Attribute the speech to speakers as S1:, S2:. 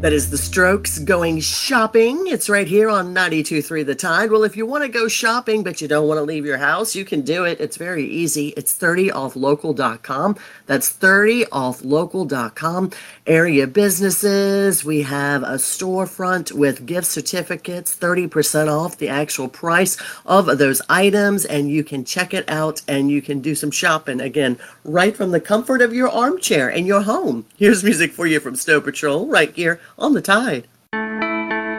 S1: That is the Strokes going shopping. It's right here on 92.3 The Tide. Well, if you want to go shopping but you don't want to leave your house, you can do it. It's very easy. It's 30offlocal.com. That's 30offlocal.com. Area businesses. We have a storefront with gift certificates, 30% off the actual price of those items, and you can check it out and you can do some shopping again right from the comfort of your armchair in your home. Here's music for you from Snow Patrol right here on The Tide.